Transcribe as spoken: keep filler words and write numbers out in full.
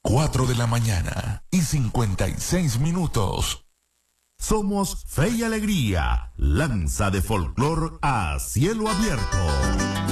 cuatro de la mañana y cincuenta y seis minutos. Somos Fe y Alegría, lanza de folclor a cielo abierto.